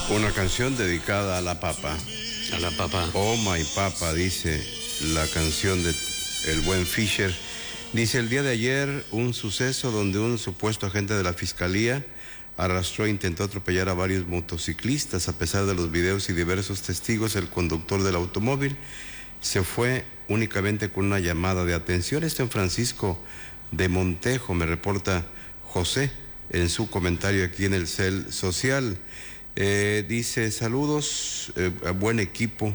Una canción dedicada a la papa. A la papa. Oh my papa, dice la canción de el buen Fisher. Dice, el día de ayer, un suceso donde un supuesto agente de la fiscalía arrastró e intentó atropellar a varios motociclistas. A pesar de los videos y diversos testigos, el conductor del automóvil se fue únicamente con una llamada de atención. Esto en Francisco de Montejo, me reporta José en su comentario aquí en el Cel Social. Dice, saludos, buen equipo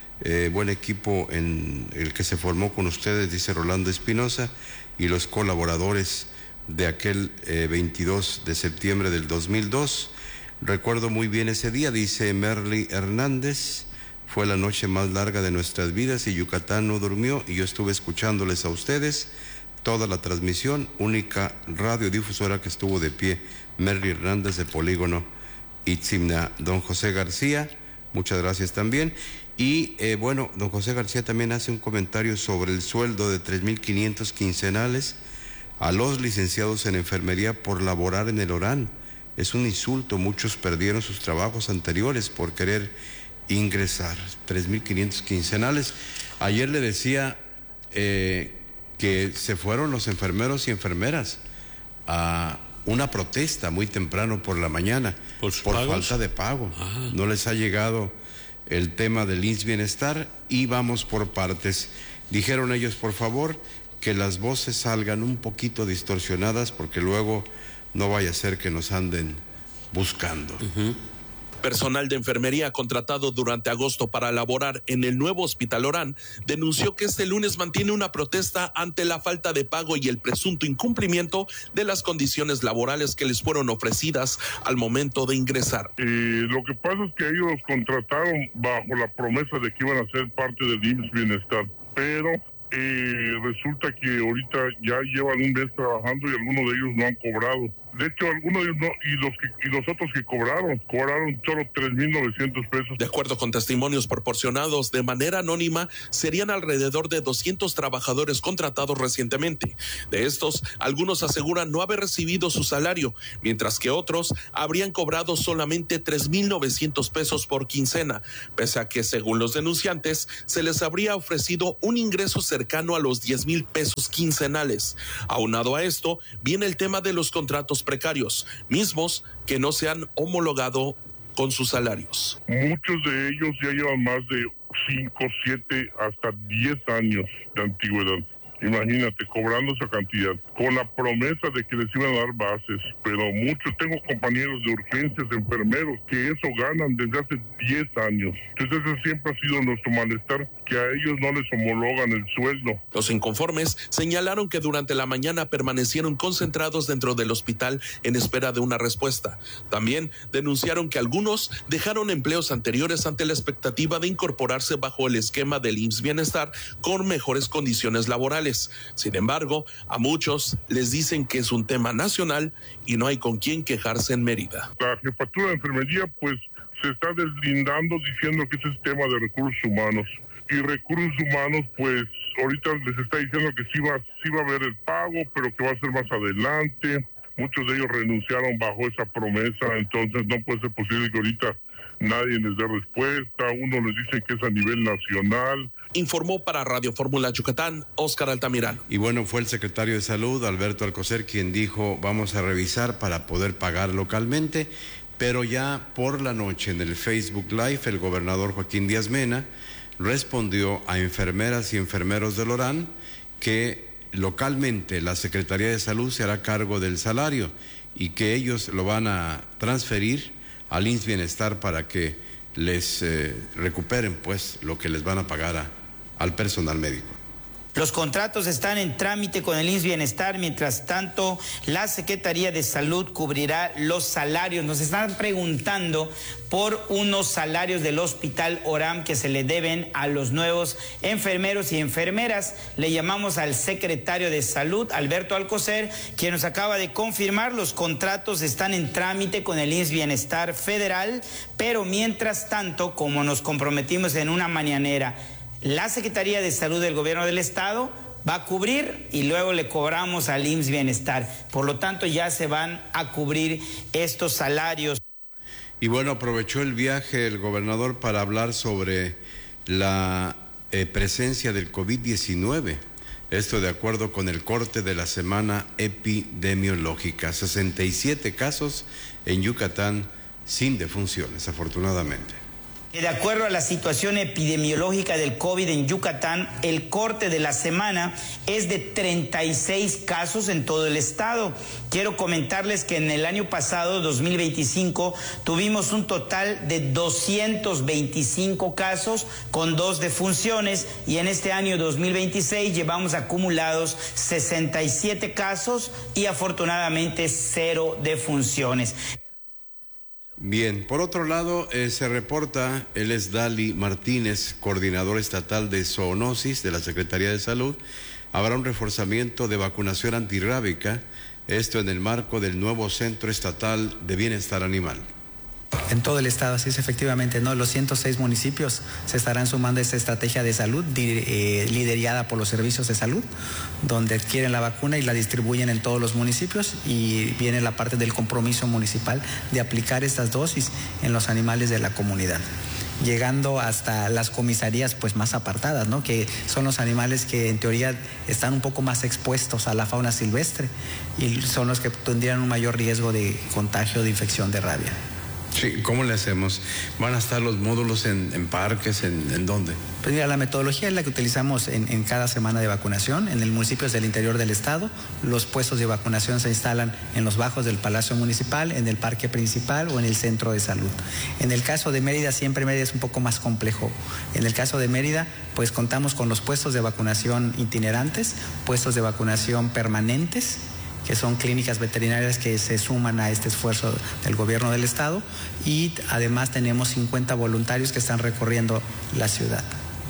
en el que se formó con ustedes, dice Rolando Espinosa, y los colaboradores de aquel 22 de septiembre del 2002. Recuerdo muy bien ese día, dice Merly Hernández, fue la noche más larga de nuestras vidas y Yucatán no durmió y yo estuve escuchándoles a ustedes toda la transmisión, única radiodifusora que estuvo de pie. Merly Hernández de Polígono Itzimna. Don José García, muchas gracias también. Y bueno, don José García también hace un comentario sobre el sueldo de 3,500 quincenales a los licenciados en enfermería por laborar en el ORAN. Es un insulto, muchos perdieron sus trabajos anteriores por querer ingresar. 3,500 quincenales. Ayer le decía que se fueron los enfermeros y enfermeras a una protesta muy temprano por la mañana por falta de pago. No les ha llegado el tema del IMSS Bienestar y vamos por partes. Dijeron ellos, por favor, que las voces salgan un poquito distorsionadas porque luego no vaya a ser que nos anden buscando. Personal de enfermería contratado durante agosto para laborar en el nuevo Hospital Orán denunció que este lunes mantiene una protesta ante la falta de pago y el presunto incumplimiento de las condiciones laborales que les fueron ofrecidas al momento de ingresar. Lo que pasa es que ellos los contrataron bajo la promesa de que iban a ser parte del IMSS Bienestar, pero resulta que ahorita ya llevan un mes trabajando y algunos de ellos no han cobrado. De hecho, algunos de ellos no, y los otros que cobraron solo 3,900 pesos. De acuerdo con testimonios proporcionados de manera anónima, serían alrededor de 200 trabajadores contratados recientemente. De estos, algunos aseguran no haber recibido su salario, mientras que otros habrían cobrado solamente 3,900 pesos por quincena, pese a que, según los denunciantes, se les habría ofrecido un ingreso cercano a los 10,000 pesos quincenales. Aunado a esto, viene el tema de los contratos precarios, mismos que no se han homologado con sus salarios. Muchos de ellos ya llevan más de 5, 7, hasta 10 años de antigüedad. Imagínate, cobrando esa cantidad, con la promesa de que les iban a dar bases, pero muchos, tengo compañeros de urgencias, enfermeros, que eso ganan desde hace 10 años. Entonces ese siempre ha sido nuestro malestar, que a ellos no les homologan el sueldo. Los inconformes señalaron que durante la mañana permanecieron concentrados dentro del hospital en espera de una respuesta. También denunciaron que algunos dejaron empleos anteriores ante la expectativa de incorporarse bajo el esquema del IMSS Bienestar con mejores condiciones laborales. Sin embargo, a muchos les dicen que es un tema nacional y no hay con quién quejarse en Mérida. La jefatura de enfermería pues se está deslindando diciendo que ese es tema de recursos humanos. Y recursos humanos pues ahorita les está diciendo que sí va a haber el pago, pero que va a ser más adelante. Muchos de ellos renunciaron bajo esa promesa, entonces no puede ser posible que ahorita nadie les dé respuesta. Uno les dice que es a nivel nacional. Informó para Radio Fórmula Yucatán, Óscar Altamirano. Y bueno, fue el secretario de Salud, Alberto Alcocer, quien dijo, vamos a revisar para poder pagar localmente, pero ya por la noche en el Facebook Live, el gobernador Joaquín Díaz Mena respondió a enfermeras y enfermeros del ORAN que localmente la Secretaría de Salud se hará cargo del salario y que ellos lo van a transferir al IMSS Bienestar para que les recuperen pues lo que les van a pagar al personal médico. Los contratos están en trámite con el IMSS Bienestar, mientras tanto la Secretaría de Salud cubrirá los salarios. Nos están preguntando por unos salarios del Hospital Orán que se le deben a los nuevos enfermeros y enfermeras. Le llamamos al secretario de Salud, Alberto Alcocer, quien nos acaba de confirmar los contratos están en trámite con el IMSS Bienestar Federal, pero mientras tanto, como nos comprometimos en una mañanera, la Secretaría de Salud del Gobierno del Estado va a cubrir y luego le cobramos al IMSS Bienestar. Por lo tanto, ya se van a cubrir estos salarios. Y bueno, aprovechó el viaje el gobernador para hablar sobre la presencia del COVID-19. Esto de acuerdo con el corte de la semana epidemiológica. 67 casos en Yucatán sin defunciones, afortunadamente. De acuerdo a la situación epidemiológica del COVID en Yucatán, el corte de la semana es de 36 casos en todo el estado. Quiero comentarles que en el año pasado, 2025, tuvimos un total de 225 casos con 2 defunciones y en este año 2026 llevamos acumulados 67 casos y afortunadamente 0 defunciones. Bien, por otro lado, se reporta, él es Dali Martínez, coordinador estatal de zoonosis de la Secretaría de Salud, habrá un reforzamiento de vacunación antirrábica, esto en el marco del nuevo Centro Estatal de Bienestar Animal. En todo el estado, así es, efectivamente, ¿no? Los 106 municipios se estarán sumando a esta estrategia de salud liderada por los servicios de salud, donde adquieren la vacuna y la distribuyen en todos los municipios, y viene la parte del compromiso municipal de aplicar estas dosis en los animales de la comunidad, llegando hasta las comisarías pues más apartadas, ¿no? Que son los animales que en teoría están un poco más expuestos a la fauna silvestre y son los que tendrían un mayor riesgo de contagio de infección de rabia. Sí, ¿cómo le hacemos? ¿Van a estar los módulos en parques? ¿En dónde? Pues mira, la metodología es la que utilizamos en cada semana de vacunación. En el municipios del interior del estado, los puestos de vacunación se instalan en los bajos del Palacio Municipal, en el parque principal o en el centro de salud. En el caso de Mérida, siempre Mérida es un poco más complejo. En el caso de Mérida, pues contamos con los puestos de vacunación itinerantes, puestos de vacunación permanentes, que son clínicas veterinarias que se suman a este esfuerzo del gobierno del estado, y además tenemos 50 voluntarios que están recorriendo la ciudad.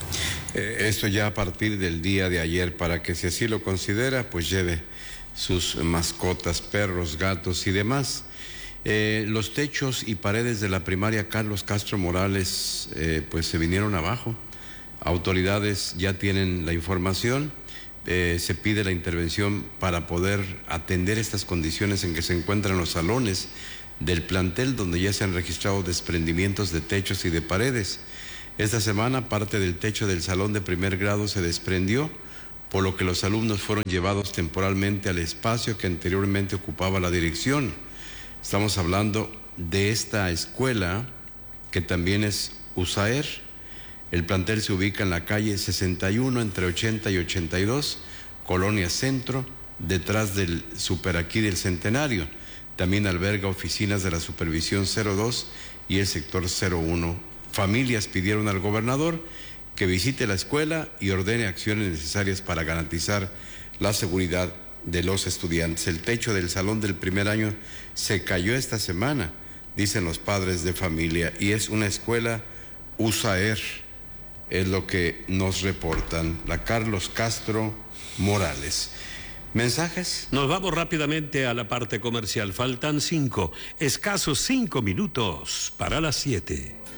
Esto ya a partir del día de ayer, para que si así lo considera, pues lleve sus mascotas, perros, gatos y demás. Los techos y paredes de la primaria Carlos Castro Morales pues se vinieron abajo. Autoridades ya tienen la información. Se pide la intervención para poder atender estas condiciones en que se encuentran los salones del plantel, donde ya se han registrado desprendimientos de techos y de paredes. Esta semana parte del techo del salón de primer grado se desprendió, por lo que los alumnos fueron llevados temporalmente al espacio que anteriormente ocupaba la dirección. Estamos hablando de esta escuela que también es USAER. El plantel se ubica en la calle 61 entre 80 y 82, Colonia Centro, detrás del Superaquí del Centenario. También alberga oficinas de la Supervisión 02 y el sector 01. Familias pidieron al gobernador que visite la escuela y ordene acciones necesarias para garantizar la seguridad de los estudiantes. El techo del salón del primer año se cayó esta semana, dicen los padres de familia, y es una escuela USAER. Es lo que nos reportan. La Carlos Castro Morales. ¿Mensajes? Nos vamos rápidamente a la parte comercial. Faltan escasos 5 minutos para las 7.